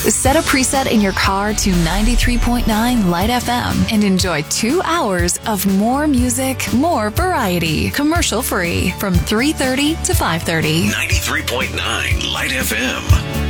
Set a preset in your car to 93.9 Light FM and enjoy 2 hours of more music, more variety, commercial free from 3:30 to 5:30. 93.9 Light FM.